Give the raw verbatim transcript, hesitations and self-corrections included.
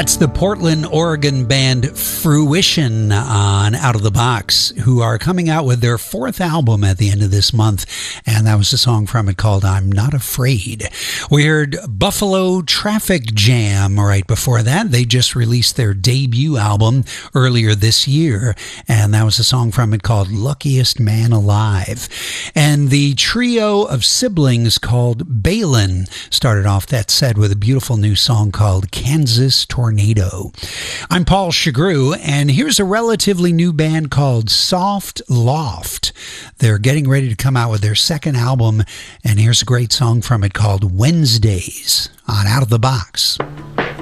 That's the Portland, Oregon band Fruition on Out of the Box, who are coming out with their fourth album at the end of this month, and that was a song from it called I'm Not Afraid. We heard Buffalo Traffic Jam right before that. They just released their debut album earlier this year, and that was a song from it called Luckiest Man Alive. And the trio of siblings called Balin started off that set with a beautiful new song called Kansas Tornado. I'm Paul Chagru, and here's a relatively new band called Soft Loft. They're getting ready to come out with their second album, and here's a great song from it called Wednesdays on Out of the Box.